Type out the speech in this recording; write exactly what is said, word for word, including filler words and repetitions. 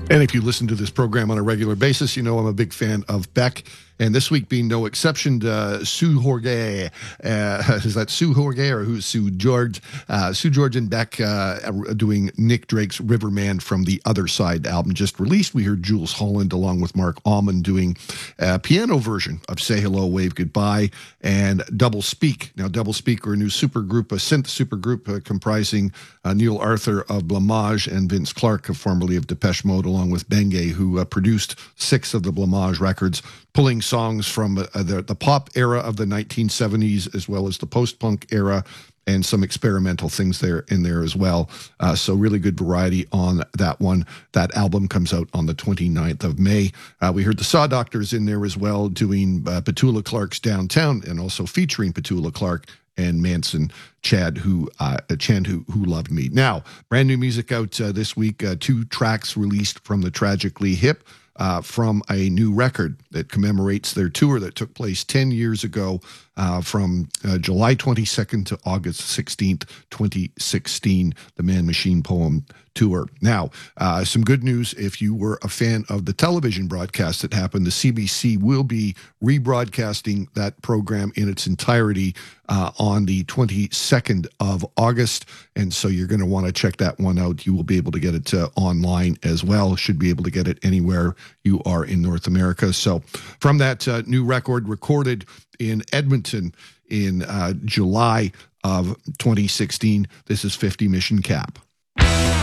And if you listen to this program on a regular basis, you know I'm a big fan of Beck. And this week being no exception, uh, Sue Jorge, uh, is that Sue Jorge or who's Sue George? Uh, Sue George and Beck uh, doing Nick Drake's Riverman from the Other Side album just released. We heard Jules Holland along with Mark Allman doing a piano version of Say Hello, Wave Goodbye, and Double Speak. Now, Double Speak are a new supergroup, a synth supergroup uh, comprising uh, Neil Arthur of Blamage and Vince Clarke, formerly of Depeche Mode, along with Bengay, who uh, produced six of the Blamage records, pulling songs from uh, the, the pop era of the nineteen seventies as well as the post-punk era, and some experimental things there in there as well. Uh, so really good variety on that one. That album comes out on the twenty-ninth of May. Uh, we heard the Saw Doctors in there as well, doing uh, Petula Clark's Downtown, and also featuring Petula Clark and Manson Chad, who uh, Chand, who who loved me. Now, brand new music out uh, this week. Uh, two tracks released from the Tragically Hip. Uh, from a new record that commemorates their tour that took place ten years ago uh, from uh, July twenty-second to August sixteenth, twenty sixteen, the Man Machine Poem Tour. Now, uh, some good news if you were a fan of the television broadcast that happened. The C B C will be rebroadcasting that program in its entirety uh, on the twenty-second of August, and so you're going to want to check that one out. You will be able to get it uh, online as well. Should be able to get it anywhere you are in North America. So from that uh, new record recorded in Edmonton in uh, July of twenty sixteen, this is fifty Mission Cap.